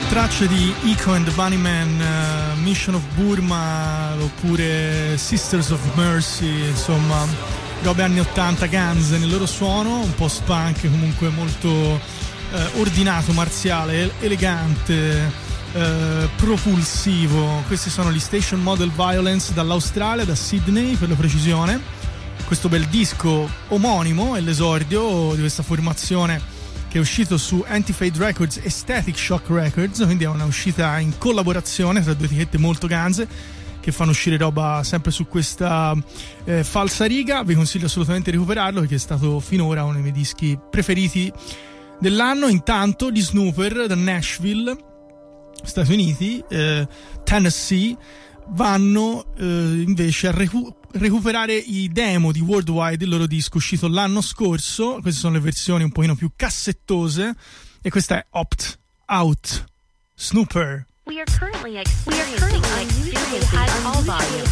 Tracce di Echo and the Bunnymen, Mission of Burma oppure Sisters of Mercy, insomma robe anni 80, Guns nel loro suono, un post-punk comunque molto ordinato, marziale, elegante, propulsivo. Questi sono gli Station Model Violence dall'Australia, da Sydney per la precisione. Questo bel disco omonimo è l'esordio di questa formazione che è uscito su Anti-Fade Records e Static Shock Records, quindi è una uscita in collaborazione tra due etichette molto ganze che fanno uscire roba sempre su questa falsa riga. Vi consiglio assolutamente di recuperarlo perché è stato finora uno dei miei dischi preferiti dell'anno. Intanto gli Snooper da Nashville, Stati Uniti, Tennessee, vanno invece a recuperare i demo di Worldwide, il loro disco uscito l'anno scorso. Queste sono le versioni un pochino più cassettose e questa è Opt Out, Snooper. We are currently experiencing all volume.